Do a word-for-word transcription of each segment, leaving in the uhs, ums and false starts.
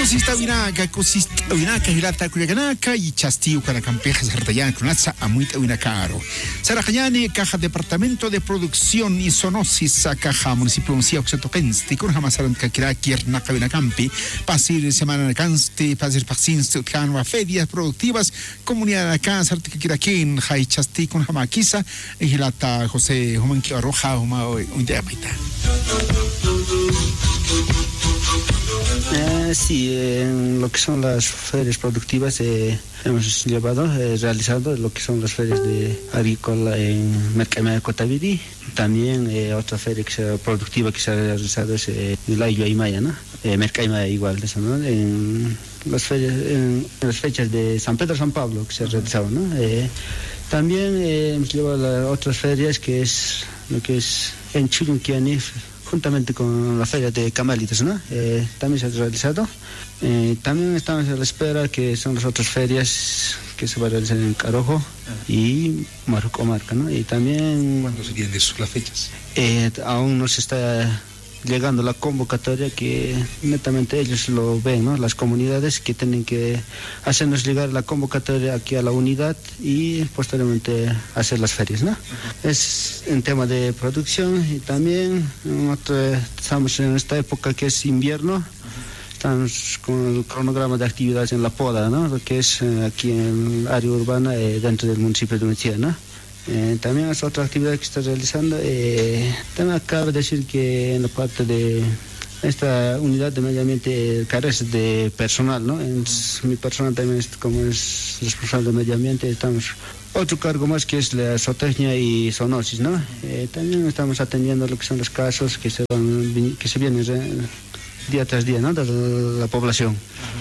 Ecosista Winaka, ecosista Winaka, Hilata Kuyaganaka y Chastiu Caracampejas Artayán, Cronatza, Amuita Winacaro. Sarajayane, Caja Departamento de Producción y Sonosis, Caja Municipio Municipio Oxetopensti, con Hamasaran Kakiraki, Naka Winacampi, Pasir Semana Cansti, Pasir Paxins, Canva, Ferias Productivas, Comunidad Acá, Sartikirakin, Jai Chasti, con Hamakisa, Hilata José Humanqui Roja, Huma Undeapita. Eh, sí, en lo que son las ferias productivas eh, hemos llevado, eh, realizado lo que son las ferias de agrícola en Mercaima de Cotaviri. También eh, otra feria que sea productiva que se ha realizado es eh, en la Iyoaimaya, ¿no? Eh, Mercaima igual, de eso, ¿no? En las ferias, en, en las fechas de San Pedro San Pablo que se ha realizado, ¿no? Eh, también eh, hemos llevado las otras ferias que es lo que es en Chilunquiani, juntamente con la feria de Camalitas, ¿no? Eh, también se ha realizado. Eh, también estamos a la espera que son las otras ferias que se van a realizar en Carojo y Marucomarca, ¿no? Y también... ¿Cuándo se vienen las fechas? Eh, aún no se está llegando la convocatoria, que netamente ellos lo ven, ¿no? Las comunidades que tienen que hacernos llegar la convocatoria aquí a la unidad y posteriormente hacer las ferias, ¿no? Uh-huh. Es en tema de producción y también otro, estamos en esta época que es invierno. Uh-huh. Estamos con el cronograma de actividades en la poda, ¿no? Lo que es eh, aquí en el área urbana eh, dentro del municipio de Unchía, ¿no? Eh, también es otra actividad que está realizando. Eh, también cabe decir que en la parte de esta unidad de medio ambiente carece de personal, ¿no? En, mi personal también es, como es responsable de medio ambiente, estamos otro cargo más que es la zootecnia y zoonosis, ¿no? Eh, también estamos atendiendo lo que son los casos que se van, que se vienen eh, día tras día, ¿no? De la, la población.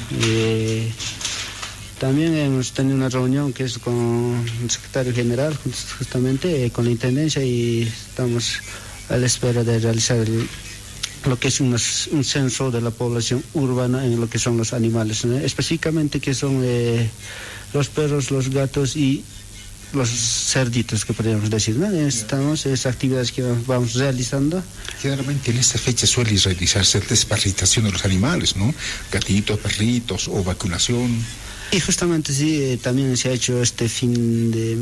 Eh, También hemos tenido una reunión que es con el secretario general, justamente eh, con la intendencia, y estamos a la espera de realizar el, lo que es unos, un censo de la población urbana en lo que son los animales, ¿no? Específicamente que son eh, los perros, los gatos y los cerditos, que podríamos decir, ¿no? Estamos en esas actividades que vamos realizando. Generalmente en esta fecha suele realizarse la desparasitación de los animales, ¿no? Gatitos, perritos o vacunación. Y justamente sí, eh, también se ha hecho este fin de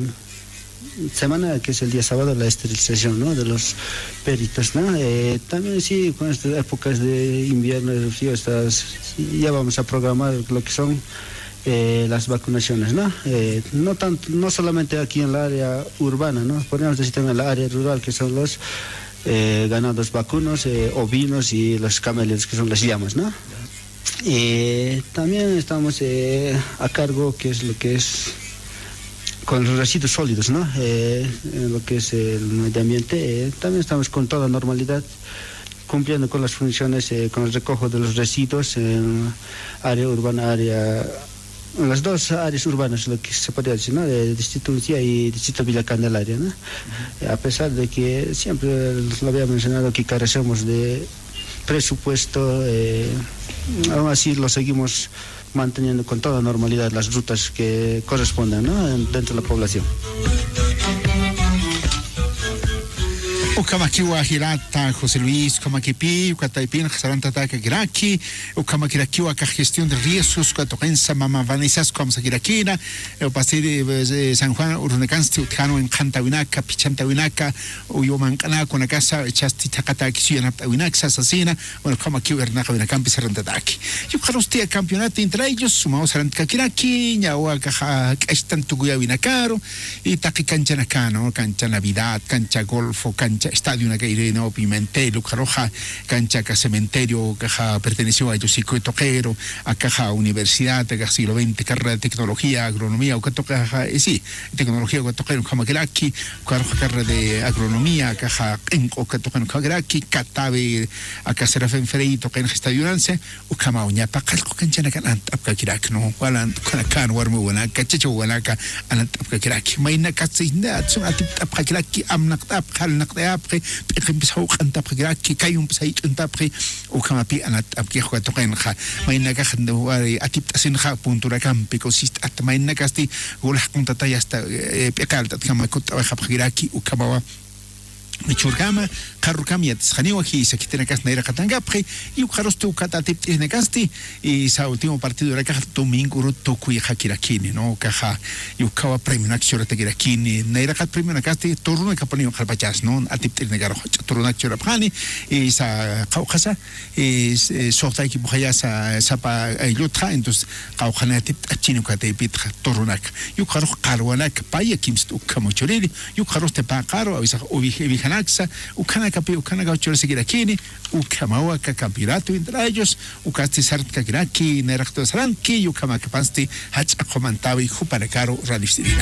semana, que es el día sábado, la esterilización, ¿no? De los perritos, ¿no? Eh, también sí, con estas épocas de invierno y de frío, estas, ya vamos a programar lo que son eh, las vacunaciones, ¿no? Eh, no tanto, no solamente aquí en la área urbana, ¿no? Podríamos decir también en la área rural, que son los eh, ganados vacunos, eh, ovinos y los camellos, que son las llamas, ¿no? Eh, también estamos eh, a cargo, que es lo que es con los residuos sólidos, ¿no? Eh, en lo que es el medio ambiente, eh, también estamos con toda normalidad cumpliendo con las funciones, eh, con el recojo de los residuos en área urbana, área, en las dos áreas urbanas, lo que se podría decir, ¿no? De Distrito Unchía y Distrito Villa Candelaria, ¿no? Uh-huh. A pesar de que siempre lo había mencionado que carecemos de presupuesto, eh, aún así lo seguimos manteniendo con toda normalidad las rutas que correspondan, ¿no? Dentro de la población. Ukamakiwa Hirata, José Luis, Kamakipi, Ukataipin, Saranta Taka Giraki, Ukamakirakua, gestión de riesgos, Ukatokensa, Mama Vanessa, Kamsakirakina, el pasir de San Juan, Urnecansti, Utjano, en Cantawinaka, Pichantawinaka, Uyomancana, con la casa, Chastitakataki, Suyanaptawinaxa, Asasina, bueno, Kamakiwa, Ernakawinakampi, Sarantaki. Yo creo que el campeonato entre ellos, sumamos Sarantaki, Yahuaca, Estantuguyavinacaro, y Taki Canchanacano, Cancha Navidad, Cancha Golfo, Cancha Estadio una Caireno, Pimentel, Caroja, Cancha Cementerio, Caja perteneció a Yosico y Toquero, a Caja Universidad, a siglo veinte, carrera de tecnología, agronomía, o Caja, eh, sí, tecnología, o Toquero, Camaqueraki, Caroja, carrera de agronomía, Caja Enco, Catoquero, Camaqueraki, Catabe, a Caserafén Ferey, Toquero, Estadio Lance, o Camauña, Pacalco, Canchana, Apcaquirac, no, Walan, Canacan, Warmu, Wanaka, Checho, Wanaka, Anapcaquiraki, Maina Catzina, Apcaquiraki, Amnak, Apcal, Apre, Pekimsau, Antapgraki, Kayum Sait, Antapre, o Kamapi, and Apkiho Torenja, Mainakahan, the Wari, Atiptasinha, Puntura Campi, consist at Mainakasti, Ulhakuntatayasta, Pekal, that Kamakut, Apgraki, Ukamawa. Churgama, Carrucam y Atzjaniwa, y se quiten acá Naira Catangapre, y Ucaroste Ucatatip en Negasti, y sa último partido de la caja domingo, Tokui Hakirakini, ¿no? Caja, y Ukawa premio Naxora Tegirakini, Naira Cat premio Nagasti, Toruna Caponio Calpachas, ¿no? Atip en Negaro, Toruna Chorapani, y sa Caucasa, y Sota y Bujayasa, Sapa Ayutra, entonces Caujanatip, Achinucate, Pitra, Torunak, y Ucaro Carwanak, Paya Kimst Ucamochorili, y Ucaroste Pacaro, Avisa Ubi. Ukana capi ukana gaucho seguir aquí ukamawa campeonato entre ellos ukasti sart kakiraki nerakto saranki ukama kapasti hach akomantawi hupanakaro radistirina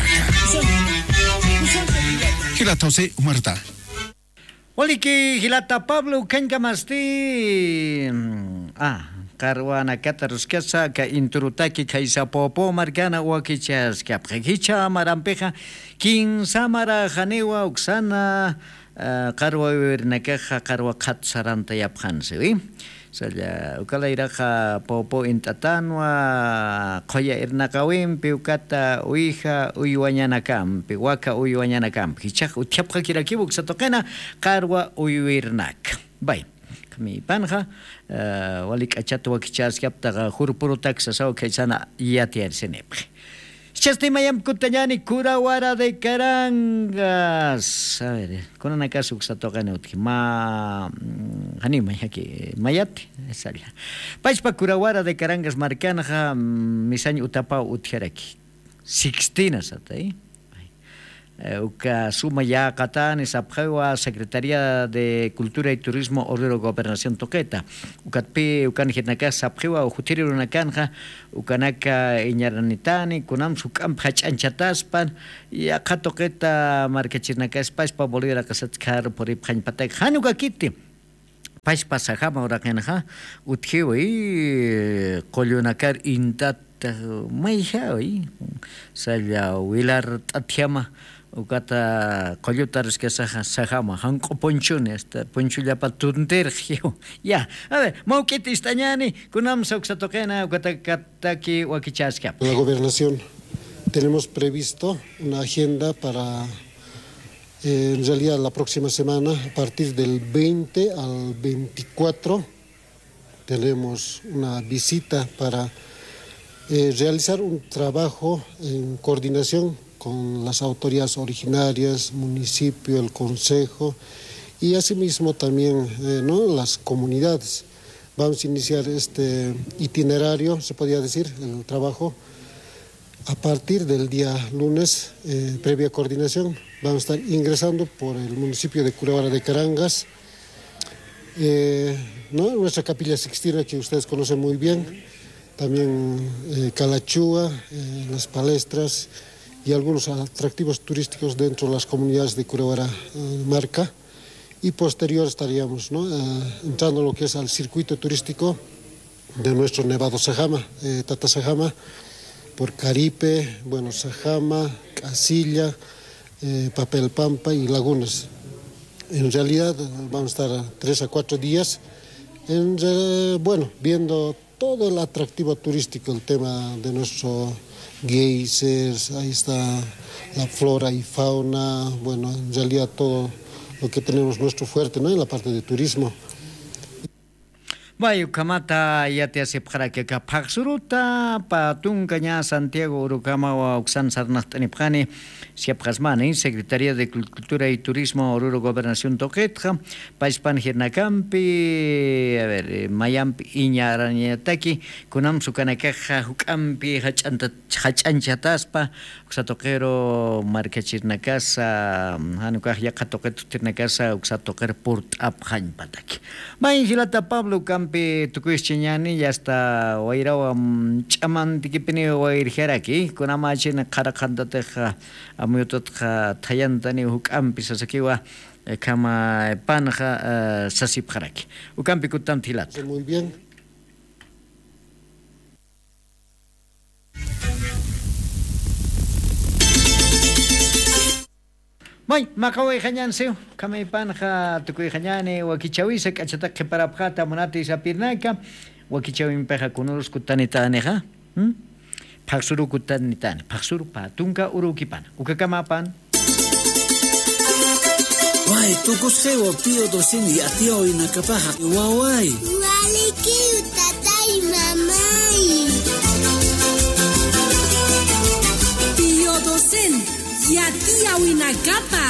Gilatose Umarta Oliki Gilata Pablo Kenkamasti ah Karwana Kataruskasa ka intrutaki kaisa popo margana wakichas kaphicha marampeja kin samara janewa uksana Karwa Nakaha Karwa Kat Saranta Yaphansi. Saja ukala iraha popo intatanwa koya irnakawim piukata uiha uyuanyanakam piwaka uyuanyanakam hichak utiapka kirakibuk satokena Karwa uyuirnak. Bay. Kami panja walik achatwa kichas kapta hurpurutak sasaw kaisana yatier senepre. Chastimayam Kutayani Kurawara de Carangas. A ver, con una casa uxatoganeuti. Ma. Hanima, aquí. Mayati. Salia. Paispa Kurawara de Carangas Marcanaja. Misaño Utapa Utjeraki. Sixtina Satay. Uka suma ya Catán, esa Secretaría de Cultura y Turismo Oruro Gobernación Toqueta. Ukatpi ukan hitnaka sapjewa o jutiri unakanja ukanaka iñaranitani kunam sukam hachanchataspan y acá Toqueta markachinaka espaspa bolera kasatkar por ipjan patek hanuka kiti. Paispa sajama orakenja utjiwi kolunakar intat mayhawi salla wilar tatiama ukata coyotares que saja sajama hanco ponchune esta ponchulla pa tuntergio ya a ver mauquiti istañani kunam sauxatokena ukata kataki wakichaska. La gobernación tenemos previsto una agenda para eh, en realidad la próxima semana a partir del veinte al veinticuatro tenemos una visita para eh, realizar un trabajo en coordinación con las autoridades originarias, municipio, el consejo y asimismo también eh, ¿no? las comunidades. Vamos a iniciar este itinerario, se podría decir, el trabajo a partir del día lunes, eh, previa coordinación. Vamos a estar ingresando por el municipio de Curawara de Carangas, eh, ¿no? nuestra capilla Sixtina que ustedes conocen muy bien, también eh, Calachúa, eh, las palestras y algunos atractivos turísticos dentro de las comunidades de Curawara eh, Marca, y posterior estaríamos ¿no? eh, entrando en lo que es al circuito turístico de nuestro Nevado Sajama, eh, Tata Sajama, por Caripe, bueno, Sajama, Casilla, eh, Papel Pampa y Lagunas. En realidad vamos a estar tres a cuatro días, en, eh, bueno, viendo todo el atractivo turístico, el tema de nuestro geysers, ahí está la flora y fauna, bueno, en realidad todo lo que tenemos nuestro fuerte, ¿no? En la parte de turismo. Bayu kamata yate hace para que kapaksuruta patuncaña Santiago Urukama o Oxan Sarnastanipjani Siapjasmani, Secretaría de Cultura y Turismo Oruro Gobernación Toquetja, Paispan Hirnacampi, a ver, Mayampi Iñarañataki, Kunam Sukanakaja, Hukampi, Hachanchataspa, Oxatoquero, Marcachirnacasa, Hanukaj Yakatoquet Tirnacasa, Oxatoquer Purt Abjan Pataki. May Gilata Pablo Campi. Tukuis chiñani ya está oirawa chaman tikipini oirjeraki kuna machin karakhandateja amuyototja thayantani hukampi sasakiwa kama panja sasipjaraki ukampi kutam thilat. Muy bien. May makawi kanyan siyo kami panja tukuy kanyani wakichawisa kachatak parapjata monati sa pirnaka wakichawin peja kunurus kutanitane ha hm paksuru kutanitane paksuru patunka urukipana ukakamapan Wai, tukus hewa pio dosini atio inakapaha. Wawai. Wale kiu tatay mamay. Pio dosen, yatia winakapa.